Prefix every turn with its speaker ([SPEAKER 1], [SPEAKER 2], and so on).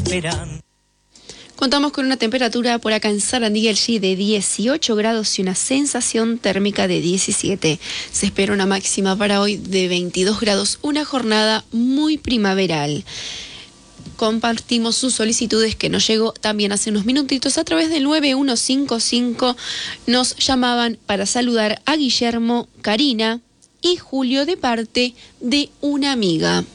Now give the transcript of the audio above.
[SPEAKER 1] esperando.
[SPEAKER 2] Contamos con una temperatura por acá en Sarandí Elgí de 18 grados y una sensación térmica de 17. Se espera una máxima para hoy de 22 grados, una jornada muy primaveral. Compartimos sus solicitudes que nos llegó también hace unos minutitos a través del 9155. Nos llamaban para saludar a Guillermo, Karina y Julio de parte de una amiga.